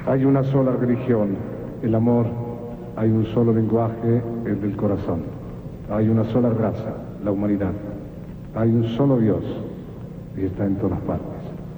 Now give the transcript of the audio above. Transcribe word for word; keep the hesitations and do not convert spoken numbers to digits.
Hay una sola religión, el amor. Hay un solo lenguaje, el del corazón. Hay una sola raza, la humanidad. Hay un solo Dios y está en todas partes.